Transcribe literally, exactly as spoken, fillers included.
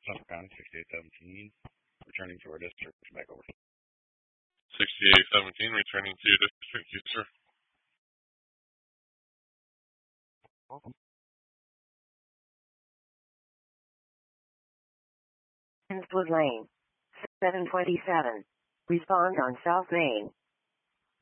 Suffolk County, sixty-eight seventeen, returning to our district. Back over. sixty-eight seventeen, returning to your district. Yes, sir. Welcome. Kingswood Lane, seven twenty-seven. Respond on South Main.